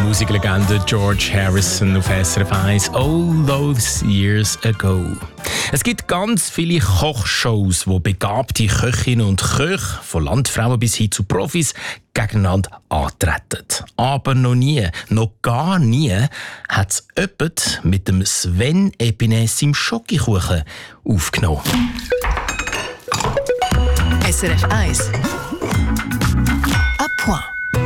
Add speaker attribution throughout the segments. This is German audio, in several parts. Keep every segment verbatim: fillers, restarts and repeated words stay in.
Speaker 1: Musiklegende George Harrison auf S R F eins «All Those Years Ago». Es gibt ganz viele Kochshows, wo begabte Köchinnen und Köche, von Landfrauen bis hin zu Profis, gegeneinander antreten. Aber noch nie, noch gar nie, hat es jemand mit dem Sven Epinay seinem Schokokuchen aufgenommen.
Speaker 2: S R F eins à point.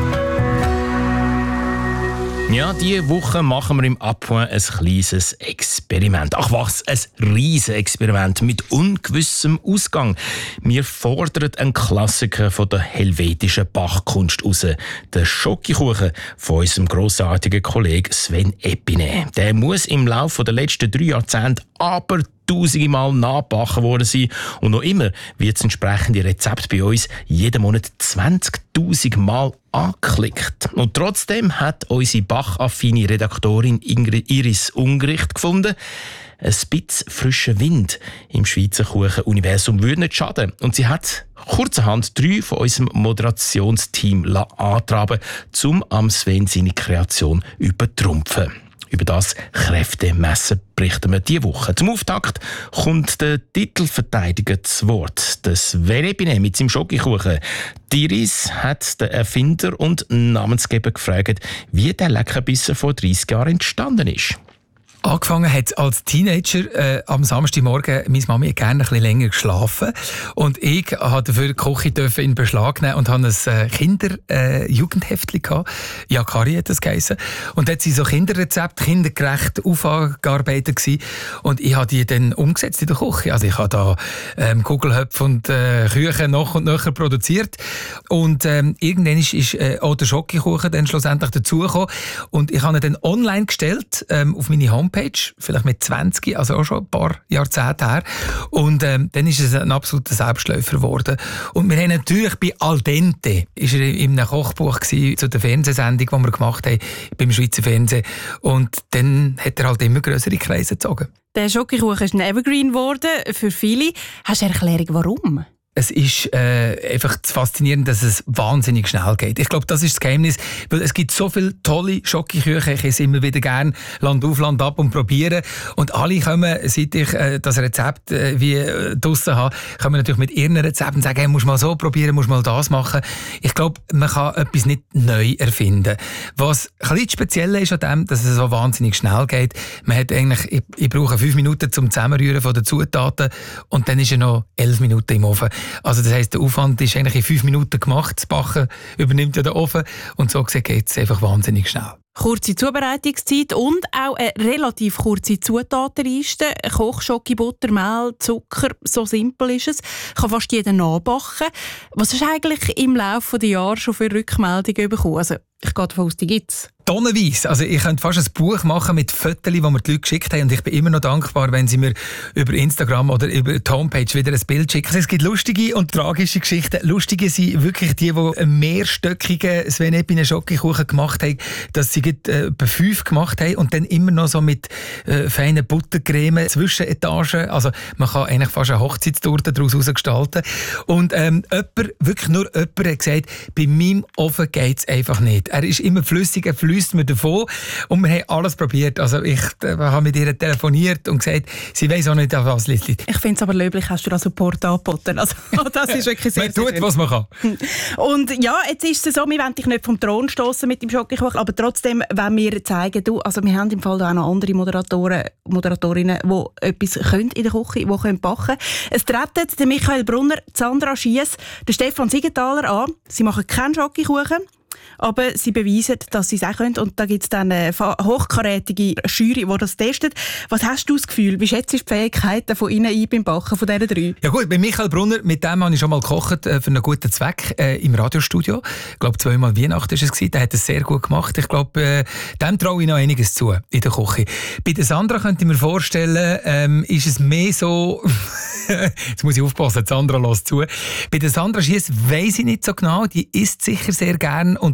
Speaker 1: Ja, diese Woche machen wir im Appoint ein kleines Experiment. Ach was, ein riesiges Experiment mit ungewissem Ausgang. Wir fordern einen Klassiker von der helvetischen Bachkunst raus. Den Schokokuchen von unserem grossartigen Kollegen Sven Epinay. Der muss im Laufe der letzten drei Jahrzehnte aber tausende Mal nachgebacken worden sein. Und noch immer wird das entsprechende Rezept bei uns jeden Monat zwanzigtausend Mal angeklickt. Und trotzdem hat unsere bachaffine Redaktorin Ingrid Iris Ungericht gefunden, ein bisschen frischer Wind im Schweizer Kuchen-Universum würde nicht schaden. Und sie hat kurzerhand drei von unserem Moderationsteam antraben, um am Sven seine Kreation übertrumpfen. Über das Kräftemessen berichten wir diese Woche. Zum Auftakt kommt der Titelverteidiger zu Wort. Das Sven Epinay mit seinem Schokokuchen. Iris hat den Erfinder und Namensgeber gefragt, wie der Leckerbissen vor dreissig Jahren entstanden ist.
Speaker 3: Angefangen hat als Teenager äh, am Samstagmorgen. Meine Mami hat gerne ein bisschen länger geschlafen. Und ich durfte dafür die Küche in Beschlag nehmen und hatte ein Kinder-Jugendheftchen. Äh, Jakari hat das geheissen. Und dort waren so Kinderrezepte kindergerecht aufgearbeitet gewesen. Und ich habe die dann umgesetzt in der Küche. Also ich habe da ähm, Kugelhöpfe und äh, Küchen noch und nöcher produziert. Und ähm, irgendwann ist, ist äh, auch der Schokokuchen dann schlussendlich dazugekommen. Und ich habe ihn dann online gestellt ähm, auf meine Homepage. Vielleicht mit zwanzig, also auch schon ein paar Jahrzehnte her. Und ähm, dann ist es ein absoluter Selbstläufer geworden. Und wir haben natürlich bei Al Dente, ist er in einem Kochbuch gewesen, zu der Fernsehsendung, die wir gemacht haben beim Schweizer Fernsehen. Und dann hat er halt immer grössere Kreise gezogen.
Speaker 4: Der Schokokuchen ist ein Evergreen geworden für viele. Hast du eine Erklärung, warum?
Speaker 3: Es ist äh, einfach faszinierend, dass es wahnsinnig schnell geht. Ich glaube, das ist das Geheimnis, weil es gibt so viele tolle Schokoküchen. Ich esse immer wieder gerne Land auf, Land ab und probieren. Und alle kommen, seit ich äh, das Rezept äh, wie äh, draussen habe, kommen natürlich mit ihren Rezepten und sagen, hey, musst mal so probieren, musst mal das machen. Ich glaube, man kann etwas nicht neu erfinden. Was ein bisschen speziell ist an dem, dass es so wahnsinnig schnell geht. Man hat eigentlich, ich, ich brauche fünf Minuten zum Zusammenrühren von den Zutaten und dann ist er noch elf Minuten im Ofen. Also das heisst, der Aufwand ist eigentlich in fünf Minuten gemacht. Das Backen übernimmt ja der Ofen. Und so gesehen geht es einfach wahnsinnig schnell.
Speaker 4: Kurze Zubereitungszeit und auch eine relativ kurze Zutatenliste. Kochschoki, Butter, Mehl, Zucker, so simpel ist es. Kann fast jeder nachbacken. Was hast du eigentlich im Laufe der Jahre schon für Rückmeldungen bekommen? Also, ich gehe davon aus, die gibt es.
Speaker 3: Tonnenweise. Also ich könnte fast ein Buch machen mit Fotos, die mir die Leute geschickt haben. Und ich bin immer noch dankbar, wenn sie mir über Instagram oder über die Homepage wieder ein Bild schicken. Also es gibt lustige und tragische Geschichten. Lustige sind wirklich die, die einen mehrstöckigen Sven Epinay Schokokuchen gemacht haben, dass sie äh, bei fünf gemacht haben und dann immer noch so mit äh, feinen Buttercreme Zwischenetagen. Also man kann eigentlich fast eine Hochzeitstorte daraus gestalten. Und ähm, jemand, wirklich nur jemand hat gesagt, bei meinem Ofen geht es einfach nicht. Er ist immer flüssig, er flüssig mir davon. Und wir haben alles probiert. Also ich äh, habe mit ihr telefoniert und gesagt, sie weiss auch nicht, auf was es liegt.
Speaker 4: Ich finde es aber löblich, hast du da Support angeboten. Also, das ist wirklich sehr,
Speaker 3: man tut,
Speaker 4: sehr
Speaker 3: was man kann.
Speaker 4: Und ja, jetzt ist es so, wir wollen dich nicht vom Thron stoßen mit dem Schokokuchen, aber trotzdem wollen wir zeigen, du, also wir haben im Fall auch noch andere Moderatoren, Moderatorinnen, die etwas können in der Küche, die können backen. Es treten der Michael Brunner, Sandra Schiess, der Stefan Siegenthaler an. Sie machen keinen Schokokuchen, aber sie beweisen, dass sie es auch können. Und da gibt es dann eine hochkarätige Jury, die das testet. Was hast du das Gefühl? Wie schätzt du die Fähigkeiten von ihnen ein beim Backen von diesen drei?
Speaker 3: Ja gut, bei Michael Brunner, mit dem habe ich schon mal gekocht äh, für einen guten Zweck äh, im Radiostudio. Ich glaube, zweimal Weihnachten war es gewesen. Der hat es sehr gut gemacht. Ich glaube, äh, dem traue ich noch einiges zu in der Küche. Bei der Sandra könnte ich mir vorstellen, ähm, ist es mehr so... Jetzt muss ich aufpassen, Sandra lässt zu. Bei der Sandra Schiess weiss ich nicht so genau. Die isst sicher sehr gern und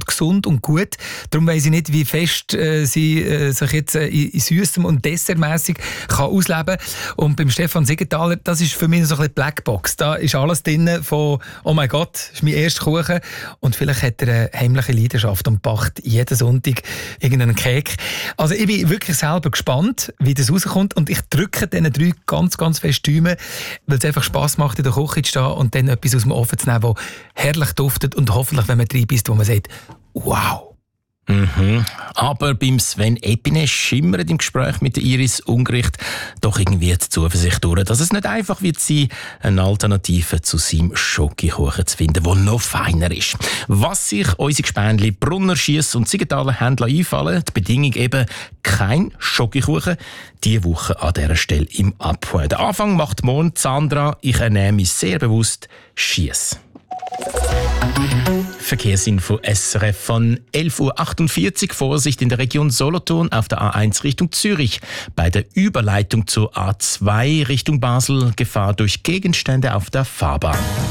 Speaker 3: gesund und gut. Darum weiss ich nicht, wie fest äh, sie äh, sich jetzt äh, in, in süßem und dessertmässig kann ausleben kann. Und beim Stefan Siegenthaler, das ist für mich so ein bisschen Blackbox. Da ist alles drin von «Oh mein Gott, das ist mein erster Kuchen». Und vielleicht hat er eine heimliche Leidenschaft und backt jeden Sonntag irgendeinen Cake. Also ich bin wirklich selber gespannt, wie das rauskommt. Und ich drücke diesen drei ganz, ganz fest die Daumen, weil es einfach Spass macht, in der Küche zu stehen und dann etwas aus dem Ofen zu nehmen, das herrlich duftet und hoffentlich, wenn man drin bist, wo man sagt «Wow».
Speaker 1: Mhm. Aber beim Sven Epine schimmert im Gespräch mit der Iris Ungericht doch irgendwie die Zuversicht durch, dass es nicht einfach wird sein, eine Alternative zu seinem Schokokuchen zu finden, der noch feiner ist. Was sich unsere Gespänli Brunner, Schiess und Siegenthaler Händler einfallen, die Bedingung eben kein Schokokuchen, diese Woche an dieser Stelle im Abhuhn. Der Anfang macht morgen Sandra, ich ernähre mich sehr bewusst Schiess. Verkehrsinfo S R F von elf Uhr achtundvierzig. Vorsicht in der Region Solothurn auf der A eins Richtung Zürich. Bei der Überleitung zur A zwei Richtung Basel Gefahr durch Gegenstände auf der Fahrbahn.